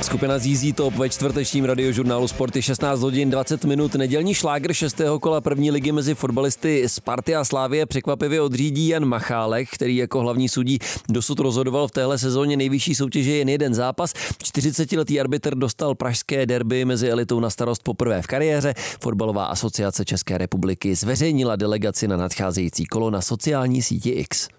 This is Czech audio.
Skupina ZZ Top ve čtvrtečním radiožurnálu Sport je 16 hodin 20 minut. Nedělní šlágr 6. kola první ligy mezi fotbalisty Sparty a Slavie překvapivě odřídí Jan Machálek, který jako hlavní sudí dosud rozhodoval v téhle sezóně nejvyšší soutěže jen jeden zápas. 40letý arbitr dostal pražské derby mezi elitou na starost poprvé v kariéře. Fotbalová asociace České republiky zveřejnila delegaci na nadcházející kolo na sociální síti X.